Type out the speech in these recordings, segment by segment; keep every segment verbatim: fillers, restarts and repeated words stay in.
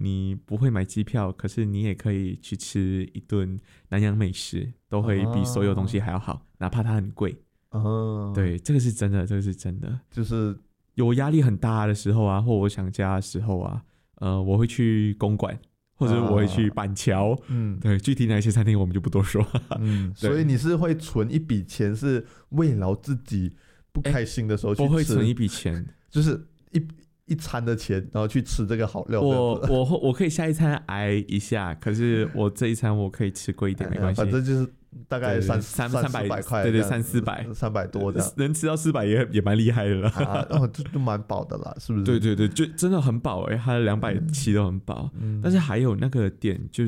你不会买机票，可是你也可以去吃一顿南洋美食，都会比所有东西还要好，哦、哪怕它很贵。哦，对，这个是真的，这个是真的。就是有压力很大的时候啊，或我想家的时候啊，呃，我会去公馆。或者我会去板桥、啊，嗯，对，具体哪一些餐厅我们就不多说。 嗯，所以你是会存一笔钱，是慰劳自己不开心的时候去吃。 我会存一笔钱， 就是一一餐的钱，然后去吃这个好料。 我我我可以下一餐挨一下，可是我这一餐我可以吃贵一点，没关系。 反正就是大概三三三百块， 对对，三四百， 三百多这样， 能吃到四百也也蛮厉害的了。 啊，哦，就就蛮饱的啦，是不是？ 对对对，就真的很饱哎、欸，它的两百七都很饱、嗯。但是还有那个点就是，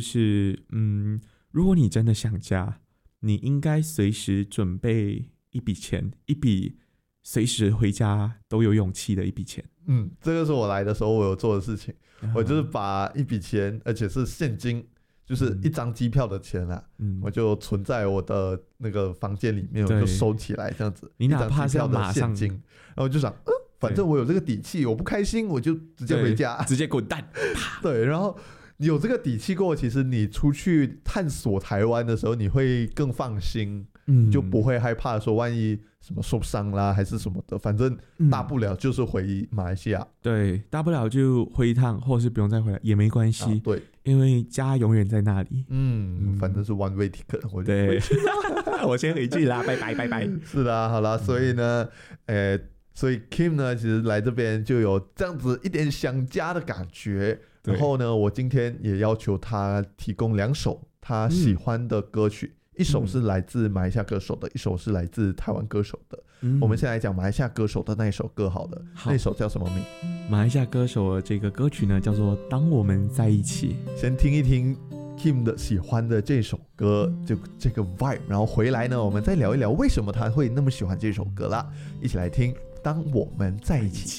嗯，如果你真的想家，你应该随时准备一笔钱，一笔随时回家都有勇气的一笔钱。 嗯，这个是我来的时候我有做的事情，嗯、我就是把一笔钱，而且是现金。就是一张机票的钱啦、嗯，我就存在我的那个房间里面，我就收起来这样子。 你哪怕是要马上， 然后我就想，嗯，反正我有这个底气，我不开心我就直接回家， 直接滚蛋。 对，然后你有这个底气过，其实你出去探索台湾的时候，你会更放心，嗯，就不会害怕说万一什么受伤啦还是什么的，反正大不了就是回马来西亚、嗯、 对，大不了就回一趟，或者是不用再回来也没关系、啊、 对， 因为家永远在那里。 嗯, 嗯反正是 one way ticket， 我就对我先回去啦，拜拜拜拜。 是的，好啦，所以呢、嗯呃、所以 Kim 呢其实来这边就有这样子一点想家的感觉，然后呢我今天也要求他提供两首他喜欢的歌曲、嗯，一首是来自马来西亚歌手的、嗯、一首是来自台湾歌手的、嗯、我们先来讲马来西亚歌手的那一首歌好了，好，那首叫什么名？ 马来西亚歌手的这个歌曲呢叫做当我们在一起。 先听一听 Kim 的喜欢的这首歌，就这个 vibe， 然后回来呢我们再聊一聊为什么他会那么喜欢这首歌啦。一起来听当我们在一起。